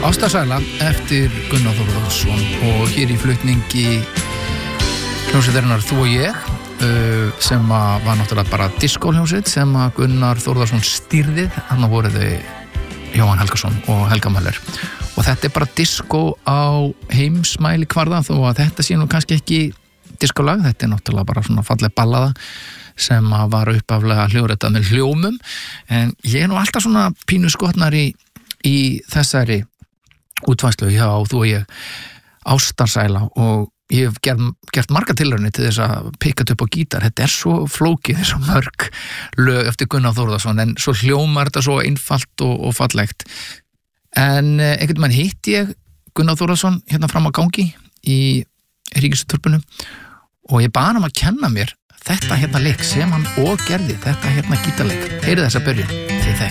Ástarsæla eftir Gunnar Þórðarsson og hér í flutningi hljómsveitarinnar Þú og ég sem var náttúrulega bara diskóhljómsveit sem að Gunnar Þórðarsson stýrði, hann voru þau Jóhann Helgason og Helga Möller og þetta bara diskó á heimsmæli kvarða þó að þetta sé nú kannski ekki diskólag, þetta náttúrulega bara svona falleg ballaða sem var uppaflega hljóðritað með hljómum en ég nú alltaf svona pínu skotnar í þessari útfærslu hjá Þú og ég Ástarsæla og ég hef gert margar tilraunir til þess að pikka upp á gítar, þetta svo flókið svo mörg lög eftir Gunnar Þórðarsson en svo hljómar þetta svo einfalt og fallegt en einhvern veginn hitti ég Gunnar Þórðarsson hérna fram á gangi í Ríkisútvarpinu og ég bað hann að kenna mér þetta hérna leik sem hann og gerði, þetta hérna gítarleik heyrið þessa byrjun, þið þekkt